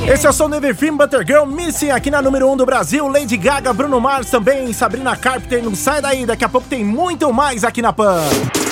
Esse é o som do Everfilm, Buttergirl, Missing aqui na número 1 do Brasil. Lady Gaga, Bruno Mars também, Sabrina Carpenter. Não sai daí, daqui a pouco tem muito mais aqui na Pan.